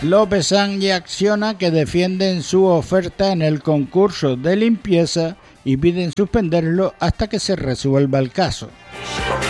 Lópezan y Acciona, que defienden su oferta en el concurso de limpieza y piden suspenderlo hasta que se resuelva el caso.